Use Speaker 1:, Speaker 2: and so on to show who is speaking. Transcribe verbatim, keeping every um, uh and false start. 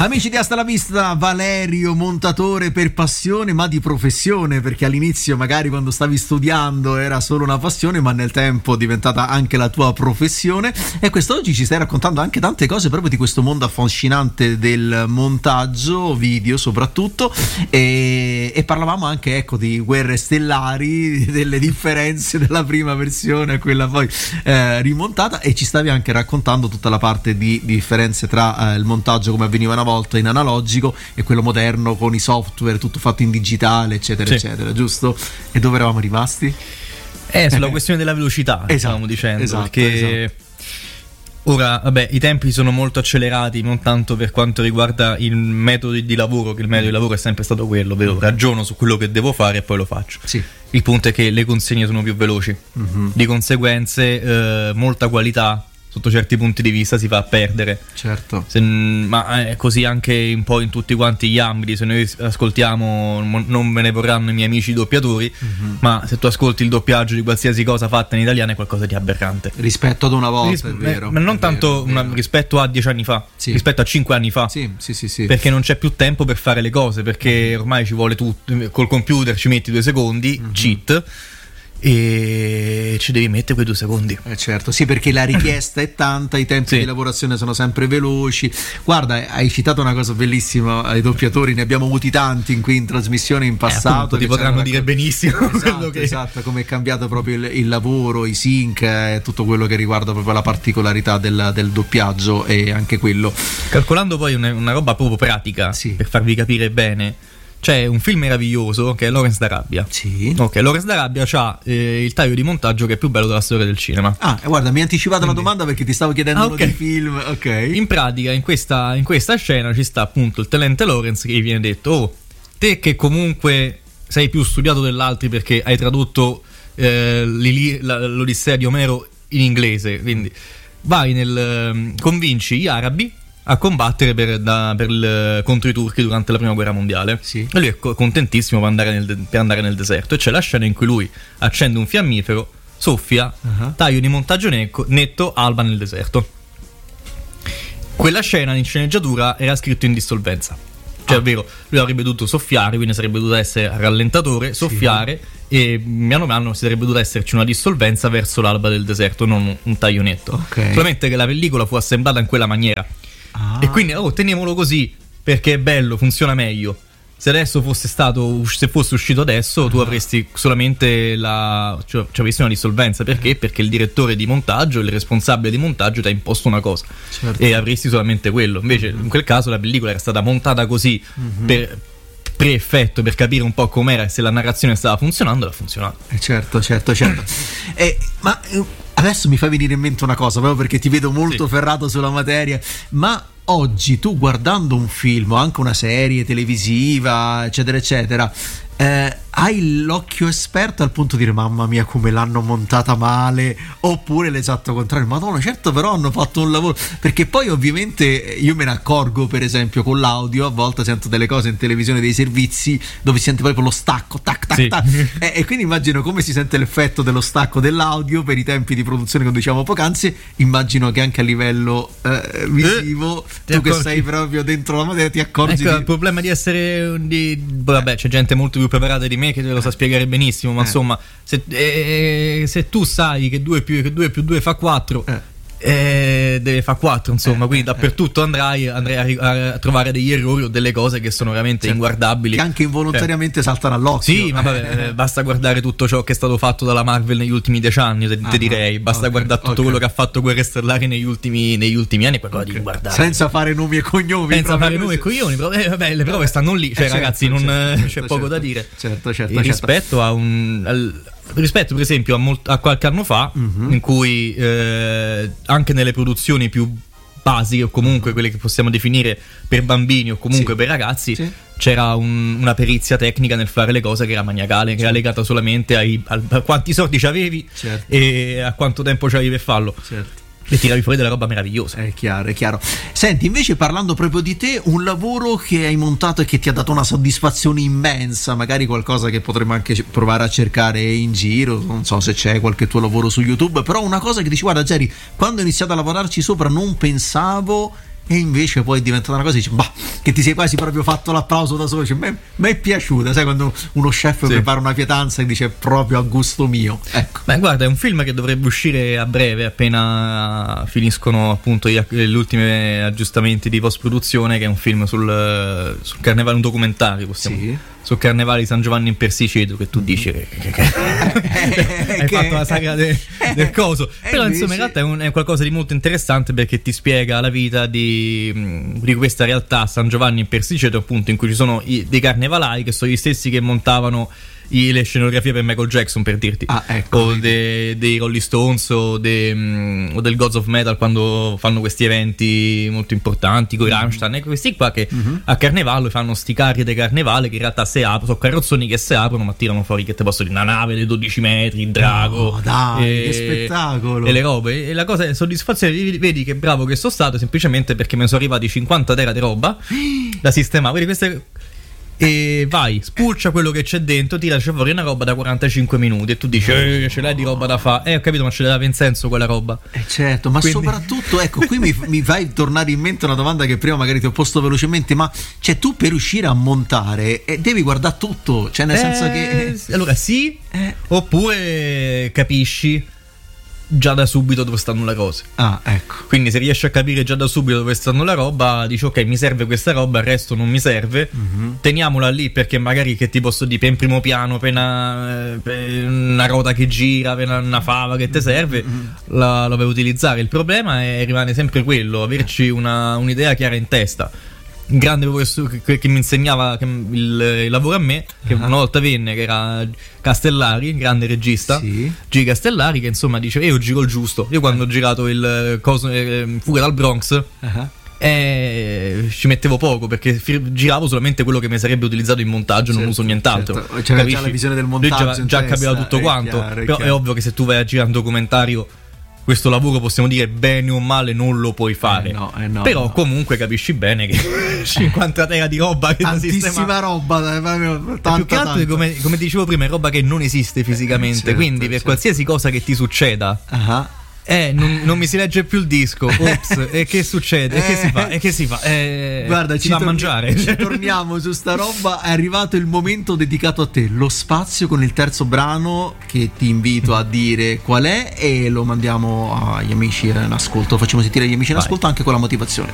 Speaker 1: Amici di Hasta la Vista, Valerio, montatore per passione ma di professione, perché all'inizio magari quando stavi studiando era solo una passione, ma nel tempo è diventata anche la tua professione, e quest'oggi ci stai raccontando anche tante cose proprio di questo mondo affascinante del montaggio video soprattutto, e, e parlavamo anche, ecco, di Guerre Stellari, delle differenze della prima versione a quella poi eh, rimontata, e ci stavi anche raccontando tutta la parte di, di differenze tra eh, il montaggio come avveniva una volta in analogico e quello moderno con i software, tutto fatto in digitale, eccetera, sì, eccetera, giusto? E dove eravamo rimasti?
Speaker 2: Eh, sulla questione della velocità, esatto, stavamo dicendo,
Speaker 1: esatto,
Speaker 2: perché esatto. Ora, vabbè, i tempi sono molto accelerati, non tanto per quanto riguarda il metodo di lavoro, che il metodo di lavoro è sempre stato quello, ovvero ragiono su quello che devo fare e poi lo faccio. Sì. Il punto è che le consegne sono più veloci, mm-hmm. di conseguenze eh, molta qualità sotto certi punti di vista si va a perdere. Certo. Se, ma è così anche un po' in tutti quanti gli ambiti. Se noi ascoltiamo, non me ne vorranno i miei amici doppiatori, mm-hmm. ma se tu ascolti il doppiaggio di qualsiasi cosa fatta in italiano è qualcosa di aberrante
Speaker 1: rispetto ad una volta. Ris- è vero,
Speaker 2: ma non
Speaker 1: è
Speaker 2: tanto
Speaker 1: vero, è vero.
Speaker 2: Una, rispetto a dieci anni fa, sì. rispetto a cinque anni fa,
Speaker 1: sì, sì, sì, sì.
Speaker 2: perché non c'è più tempo per fare le cose, perché ormai ci vuole tutto. Col computer ci metti due secondi, mm-hmm. cheat, e ci devi mettere quei due secondi.
Speaker 1: Eh certo, sì, perché la richiesta è tanta, i tempi sì. di lavorazione sono sempre veloci. Guarda, hai citato una cosa bellissima ai doppiatori, ne abbiamo avuti tanti in qui in trasmissione in passato. Eh, appunto,
Speaker 2: ti potranno dire raccont- benissimo
Speaker 1: esatto,
Speaker 2: quello che...
Speaker 1: esatto, come è cambiato proprio il, il lavoro, i sync, eh, tutto quello che riguarda proprio la particolarità del, del doppiaggio, e anche quello.
Speaker 2: Calcolando poi una, una roba proprio pratica, sì. per farvi capire bene. C'è un film meraviglioso che è Lawrence d'Arabia. Sì. Ok, Lawrence d'Arabia c'ha eh, il taglio di montaggio che è più bello della storia del cinema.
Speaker 1: Ah, guarda, mi hai anticipato Quindi. la domanda perché ti stavo chiedendo ah, okay. di film. Ok.
Speaker 2: In pratica, in questa, in questa scena ci sta appunto il tenente Lawrence che gli viene detto: oh, te che comunque sei più studiato dell'altri perché hai tradotto eh, l'Odissea di Omero in inglese, quindi vai nel convinci gli arabi a combattere per, da, per il, contro i turchi durante la prima guerra mondiale. Sì. E lui è contentissimo per andare, nel, per andare nel deserto, e c'è la scena in cui lui accende un fiammifero, soffia, uh-huh. taglio di montaggio netto, netto, alba nel deserto. Quella scena in sceneggiatura era scritto in dissolvenza, cioè ah. ovvero lui avrebbe dovuto soffiare, quindi sarebbe dovuto essere a rallentatore, soffiare, sì. e piano piano si sarebbe dovuta esserci una dissolvenza verso l'alba del deserto, non un taglio netto. Okay. Solamente che la pellicola fu assemblata in quella maniera. Ah. E quindi oh, teniamolo così perché è bello, funziona meglio. Se adesso fosse stato, se fosse uscito adesso, ah. tu avresti solamente la, cioè, cioè avresti una dissolvenza. Perché? Perché il direttore di montaggio, il responsabile di montaggio ti ha imposto una cosa, certo. e avresti solamente quello. Invece in quel caso la pellicola era stata montata così, mm-hmm. per pre-effetto, per capire un po' com'era e se la narrazione stava funzionando, l'ha funzionato.
Speaker 1: Eh certo, certo, certo. eh, ma adesso mi fa venire in mente una cosa, proprio perché ti vedo molto sì. ferrato sulla materia, ma oggi tu, guardando un film o anche una serie televisiva, eccetera eccetera, eh, hai l'occhio esperto al punto di dire mamma mia come l'hanno montata male, oppure l'esatto contrario, madonna certo però hanno fatto un lavoro, perché poi ovviamente io me ne accorgo, per esempio con l'audio, a volte sento delle cose in televisione, dei servizi dove si sente proprio lo stacco tac tac sì. tac e, e quindi immagino come si sente l'effetto dello stacco dell'audio per i tempi di produzione che diciamo poc'anzi. Immagino che anche a livello eh, visivo eh, tu accorgi. Che sei proprio dentro la materia ti accorgi,
Speaker 2: ecco,
Speaker 1: di...
Speaker 2: il problema di essere di... vabbè, c'è gente molto più preparata di me che te lo sa spiegare benissimo, ma eh. insomma se, eh, se tu sai che due più due più due fa quattro, eh. Eh, deve fare quattro, insomma, eh, quindi eh, dappertutto andrai, andrai a, a trovare degli errori o delle cose che sono veramente certo. inguardabili,
Speaker 1: che anche involontariamente cioè. saltano all'occhio.
Speaker 2: Sì, ma vabbè, eh, basta guardare tutto ciò che è stato fatto dalla Marvel negli ultimi dieci anni, te, ah, te direi, basta okay, guardare tutto okay. quello che ha fatto Guerre Stellari negli ultimi, negli ultimi anni, qualcosa okay. di guardare
Speaker 1: senza fare nomi e cognomi,
Speaker 2: senza fare nomi e cognomi, però, eh, vabbè, le prove stanno lì, cioè eh, ragazzi, certo, non certo, c'è certo, poco certo. da dire,
Speaker 1: certo, certo,
Speaker 2: certo. rispetto a un al, rispetto per esempio a, molt- a qualche anno fa, mm-hmm. in cui eh, anche nelle produzioni più basiche o comunque quelle che possiamo definire per bambini o comunque sì. per ragazzi sì. c'era un, una perizia tecnica nel fare le cose che era maniacale, che certo. era legata solamente ai, a, a quanti soldi c'avevi certo. e a quanto tempo c'avevi per farlo, certo. e tiravi fuori della roba meravigliosa.
Speaker 1: È chiaro, è chiaro. Senti, invece parlando proprio di te, un lavoro che hai montato e che ti ha dato una soddisfazione immensa, magari qualcosa che potremmo anche provare a cercare in giro, non so se c'è qualche tuo lavoro su YouTube, però una cosa che dici guarda Jerry, quando ho iniziato a lavorarci sopra non pensavo e invece poi è diventata una cosa, dici, bah, che ti sei quasi proprio fatto l'applauso da solo, mi è piaciuta, sai quando uno chef sì. prepara una pietanza e dice proprio a gusto mio, ecco.
Speaker 2: Beh, guarda, è un film che dovrebbe uscire a breve, appena finiscono appunto gli, gli ultimi aggiustamenti di post produzione, che è un film sul, sul carnevale, un documentario possiamo sì. sul carnevale di San Giovanni in Persiceto, che tu dici che, che, che hai che, fatto la sagra de, del coso, però insomma in realtà è, un, è qualcosa di molto interessante, perché ti spiega la vita di, di questa realtà San Giovanni in Persiceto, appunto, in cui ci sono i, dei carnevalai che sono gli stessi che montavano i, le scenografie per Michael Jackson, per dirti,
Speaker 1: ah, ecco,
Speaker 2: o dei de Rolling Stones o, de, um, o del Gods of Metal, quando fanno questi eventi molto importanti con i Rammstein, ecco, questi qua che mm-hmm. a Carnevale fanno sti carri di carnevale che in realtà si aprono, sono carrozzoni che si aprono ma tirano fuori, che te posso dire, una nave di dodici metri, il drago,
Speaker 1: oh, dai, e, che spettacolo,
Speaker 2: e le robe, e la cosa è soddisfazione, vedi che bravo che sono stato, semplicemente perché mi sono arrivati cinquanta tera di roba da sistemare, vedi queste. E vai, spulcia quello che c'è dentro, tiraci fuori una roba da quarantacinque minuti e tu dici eh, ce l'hai di roba da fare, eh ho capito, ma ce l'aveva in senso quella roba,
Speaker 1: eh certo, ma quindi... soprattutto ecco qui mi, mi fai tornare in mente una domanda che prima magari ti ho posto velocemente, ma cioè tu per riuscire a montare eh, devi guardare tutto, cioè nel
Speaker 2: eh,
Speaker 1: senso che
Speaker 2: eh, allora sì
Speaker 1: eh.
Speaker 2: oppure capisci già da subito dove stanno le cose.
Speaker 1: Ah, ecco.
Speaker 2: Quindi se riesci a capire già da subito dove stanno la roba, dici ok, mi serve questa roba, il resto non mi serve, mm-hmm. teniamola lì, perché magari, che ti posso dire, per in primo piano, per una, per una ruota che gira, per una fava che ti serve, mm-hmm. la, la vai a utilizzare. Il problema è rimane sempre quello, averci una, un'idea chiara in testa. Un grande professore che, che mi insegnava che il, il lavoro a me, che uh-huh. una volta venne, che era Castellari, grande regista, sì. G. Castellari, che insomma dice io giro il giusto. Io quando uh-huh. ho girato il coso, eh, Fuga dal Bronx, uh-huh. eh, ci mettevo poco, perché fi- giravo solamente quello che mi sarebbe utilizzato in montaggio, certo, non uso nient'altro.
Speaker 1: Certo. C'era già la visione del montaggio,
Speaker 2: già, già capiva tutto è quanto, chiaro, è però chiaro. È ovvio che se tu vai a girare un documentario, questo lavoro possiamo dire bene o male non lo puoi fare,
Speaker 1: eh no, eh no,
Speaker 2: però
Speaker 1: no.
Speaker 2: comunque capisci bene che cinquanta tera di roba che
Speaker 1: tantissima roba, tanta,
Speaker 2: più che altro come, come dicevo prima, è roba che non esiste fisicamente, certo, quindi per certo. qualsiasi cosa che ti succeda uh-huh. Eh, non, non mi si legge più il disco. Ops, e che succede? E che si fa? E che si fa? Eh,
Speaker 1: Guarda,
Speaker 2: ci
Speaker 1: ci
Speaker 2: va
Speaker 1: torni-
Speaker 2: a mangiare.
Speaker 1: Ci torniamo su sta roba. È arrivato il momento dedicato a te, lo spazio, con il terzo brano che ti invito a dire qual è, e lo mandiamo agli amici in ascolto. Lo facciamo sentire agli amici in Vai. ascolto anche con la motivazione.